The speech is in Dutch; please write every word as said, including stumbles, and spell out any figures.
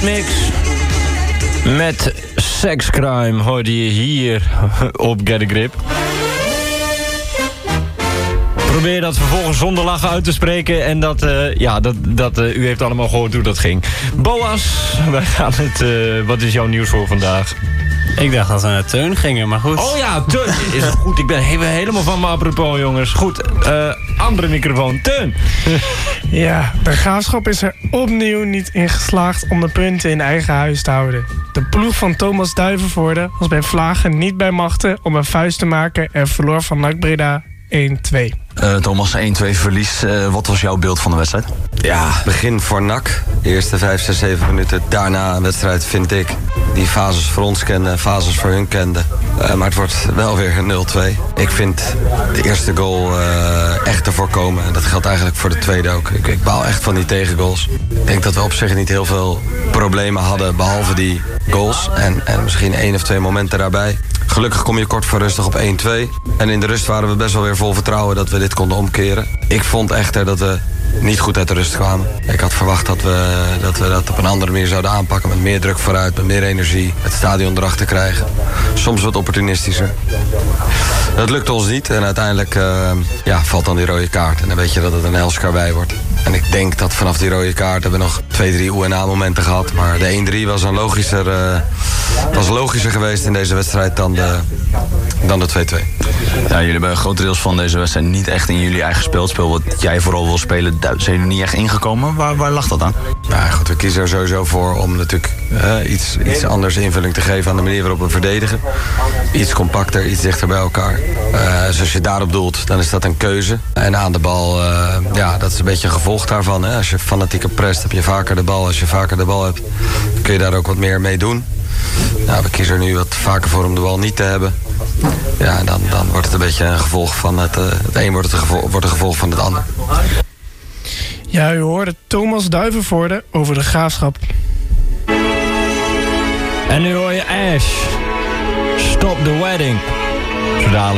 Eurythmics met Sexcrime hoorde je hier op Get a Grip. Probeer dat vervolgens zonder lachen uit te spreken. En dat, uh, ja, dat, dat, uh, u heeft allemaal gehoord hoe dat ging. Boas, wij gaan het... Uh, wat is jouw nieuws voor vandaag? Ik dacht dat we naar Teun gingen, maar goed. Oh ja, Teun. Is het goed? Ik ben helemaal van me apropos, jongens. Goed, uh, andere microfoon. Teun. Ja, de Graafschap is er opnieuw niet in geslaagd om de punten in eigen huis te houden. De ploeg van Thomas Duivenvoorde was bij Vlagen niet bij machten om een vuist te maken en verloor van N A C Breda één twee. Uh, Thomas, één twee verlies. Uh, wat was jouw beeld van de wedstrijd? Ja, begin voor N A C. De eerste vijf, zes, zeven minuten. Daarna een wedstrijd, vind ik, die fases voor ons kende, fases voor hun kende. Uh, maar het wordt wel weer een nul twee. Ik vind de eerste goal uh, echt te voorkomen. En dat geldt eigenlijk voor de tweede ook. Ik, ik baal echt van die tegengoals. Ik denk dat we op zich niet heel veel problemen hadden, behalve die goals. En, en misschien één of twee momenten daarbij. Gelukkig kom je kort voor rustig op één twee. En in de rust waren we best wel weer vol vertrouwen dat we dit konden omkeren. Ik vond echter dat we niet goed uit de rust kwamen. Ik had verwacht dat we, dat we dat op een andere manier zouden aanpakken. Met meer druk vooruit, met meer energie. Het stadion erachter krijgen. Soms wat opportunistischer. Dat lukte ons niet. En uiteindelijk uh, ja, valt dan die rode kaart. En dan weet je dat het een hels karwei wordt. En ik denk dat vanaf die rode kaart hebben we nog twee, drie O en A-momenten gehad. Maar de één drie was een logischer, uh, was logischer geweest in deze wedstrijd dan de, dan de twee twee. Ja, jullie hebben grotendeels van deze wedstrijd niet echt in jullie eigen speelspel. Wat jij vooral wil spelen, zijn jullie niet echt ingekomen. Waar, waar lag dat aan? Nou goed, we kiezen er sowieso voor om natuurlijk uh, iets, iets anders invulling te geven aan de manier waarop we verdedigen. Iets compacter, iets dichter bij elkaar. Uh, dus als je daarop doelt, dan is dat een keuze. En aan de bal, uh, ja, dat is een beetje een gevolg daarvan. Hè. Als je fanatieker prest, heb je vaker de bal. Als je vaker de bal hebt, kun je daar ook wat meer mee doen. Nou, we kiezen er nu wat vaker voor om de bal niet te hebben. Ja, en dan, dan wordt het een beetje een gevolg van het... Uh, het een wordt, het een gevolg, wordt een gevolg van het ander. Ja, u hoorde Thomas Duivenvoorde over de Graafschap. En nu hoor je Ash. Stop the wedding. Zo dadelijk.